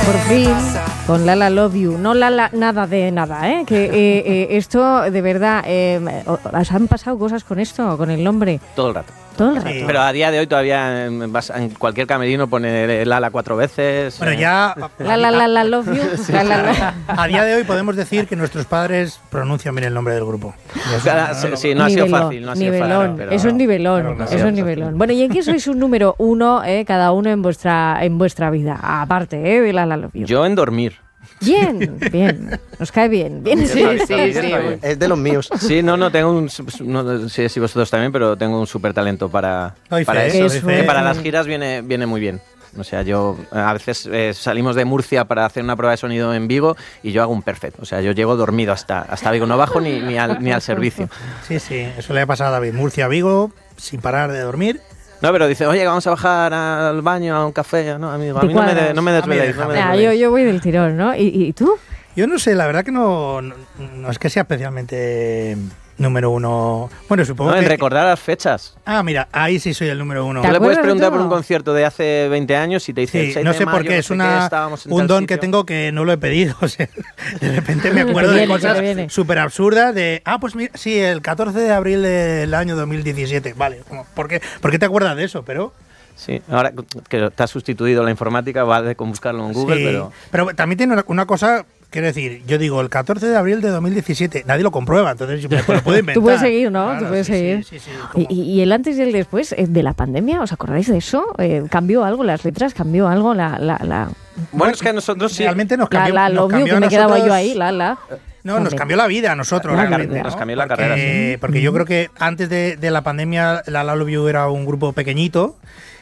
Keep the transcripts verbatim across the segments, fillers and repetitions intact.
por fin, con Lala Love You. No Lala nada de nada, ¿eh? Que eh, eh, esto, de verdad, eh, ¿os han pasado cosas con esto, con el nombre? Todo el rato. Todo el rato. Sí. Pero a día de hoy todavía en, en cualquier camerino pone Lala cuatro veces. Bueno, eh. ya... Lala la, la, Love You. La, la, la. A día de hoy podemos decir que nuestros padres pronuncian bien el nombre del grupo. Cada, sí, sí, no ha sido nivelón, fácil. No ha sido nivelón. fácil, pero, eso es nivelón. pero no eso es nivelón. Bueno, ¿y en qué sois un número uno, eh, cada uno en vuestra, en vuestra vida? Aparte, ¿eh? De Lala Love You. Yo en dormir. Bien, bien. Nos cae bien. bien. Sí, sí, sí, sí. Es de los míos. Sí, no, no, tengo un... No sé si vosotros también, pero tengo un súper talento para, para eso. eso. Que para las giras viene, viene muy bien. O sea, yo a veces eh, salimos de Murcia para hacer una prueba de sonido en Vigo y yo hago un perfecto. O sea, yo llego dormido hasta, hasta Vigo. No bajo ni, ni, al, ni al servicio. Sí, sí, eso le ha pasado a David. Murcia a Vigo, sin parar de dormir. No, pero dice, oye, vamos a bajar al baño, a un café. No, amigo, a mí no me, de, no me desveléis. No nah, yo, yo voy del tirón, ¿no? ¿Y, y tú? Yo no sé, la verdad que no, no, no es que sea especialmente número uno. Bueno, supongo no, que... en recordar las fechas. Ah, mira, ahí sí soy el número uno. Tú le puedes preguntar por un concierto de hace veinte años y te dice... Sí, no sé por qué, es una, un don que tengo que no lo he pedido. O sea, de repente me acuerdo de cosas súper absurdas de... Ah, pues mira, sí, el catorce de abril del año dos mil diecisiete. Vale, ¿por qué, ¿por qué te acuerdas de eso? Pero... Sí, ahora que te has sustituido la informática, vale con buscarlo en Google, sí, pero... Pero también tiene una, una cosa... Quiero decir, yo digo el catorce de abril de dos mil diecisiete, nadie lo comprueba, entonces me lo puedo inventar. Tú puedes seguir, ¿no? Claro, Tú puedes sí, seguir. Sí, sí, sí, y, y el antes y el después de la pandemia, ¿os acordáis de eso? Eh, ¿Cambió algo las letras? ¿Cambió algo la...? la, la... Bueno, es que a nosotros sí. Realmente nos cambió. La, la, nos lo cambió que a me nosotros, quedaba yo ahí, la, la. No, nos cambió la vida a nosotros, la realmente. Carrera, ¿no? Nos cambió la porque, carrera, sí. Porque yo creo que antes de, de la pandemia, la Lala Love You era un grupo pequeñito.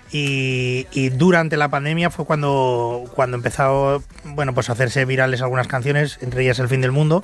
Y, y durante la pandemia fue cuando, cuando empezó, bueno, pues a hacerse virales algunas canciones, entre ellas El fin del mundo.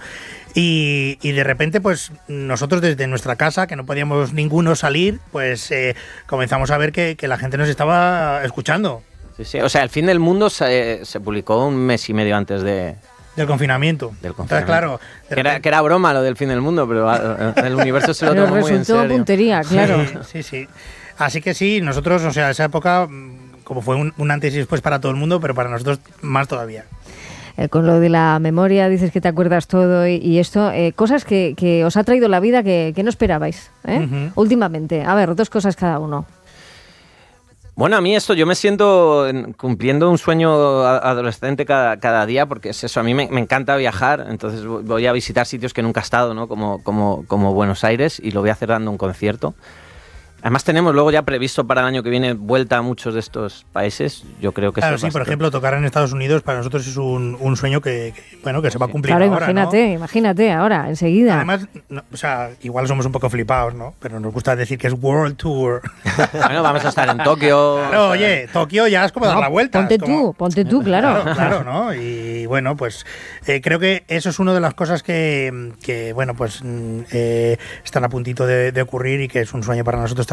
Y, y de repente, pues nosotros desde nuestra casa, que no podíamos ninguno salir, pues eh, comenzamos a ver que, que la gente nos estaba escuchando. Sí, sí. O sea, El fin del mundo se, se publicó un mes y medio antes de... Del confinamiento. Del confinamiento. Entonces, claro. Que era, que era broma lo del fin del mundo, pero el universo se lo tomó muy en serio. Resultó puntería, claro. Sí, sí, sí. Así que sí, nosotros, o sea, esa época, como fue un, un antes y después para todo el mundo, pero para nosotros más todavía. Eh, con lo de la memoria, dices que te acuerdas todo y, y esto, eh, cosas que, que os ha traído la vida que, que no esperabais, ¿eh? Uh-huh. Últimamente. A ver, dos cosas cada uno. Bueno, a mí esto, yo me siento cumpliendo un sueño adolescente cada, cada día, porque es eso, a mí me, me encanta viajar, entonces voy a visitar sitios que nunca he estado, ¿no? Como, como, como Buenos Aires, y lo voy a hacer dando un concierto. Además tenemos luego ya previsto para el año que viene vuelta a muchos de estos países. Yo creo que claro, eso sí, por ejemplo, tocar en Estados Unidos para nosotros es un, un sueño que, que bueno que se va a cumplir claro, ahora, imagínate, ¿no? imagínate ahora, enseguida. Además, no, o sea, igual somos un poco flipados, ¿no? Pero nos gusta decir que es World Tour. Bueno, vamos a estar en Tokio. Claro, oye, Tokio ya es como no, dar la vuelta. Ponte como... tú, ponte tú, claro. Claro, claro, ¿no? Y bueno, pues eh, creo que eso es una de las cosas que, que bueno, pues eh, están a puntito de, de ocurrir y que es un sueño para nosotros